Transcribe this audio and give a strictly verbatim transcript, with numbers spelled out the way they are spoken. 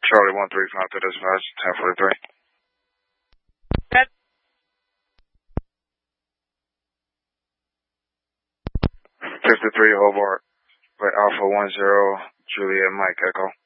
Charlie one three five to dispatch, ten forty-three. That. fifty-three Hobart, by Alpha one zero, Juliet Mike Echo.